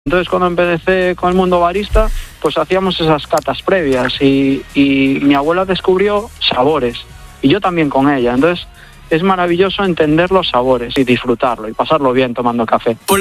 Entonces, cuando empecé con el mundo barista, pues hacíamos esas catas previas y mi abuela descubrió sabores y yo también con ella. Entonces, es maravilloso entender los sabores y disfrutarlo y pasarlo bien tomando café.